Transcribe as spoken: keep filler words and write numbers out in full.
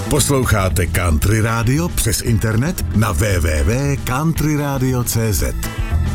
Posloucháte Country Radio přes internet na w w w tečka country radio tečka c z.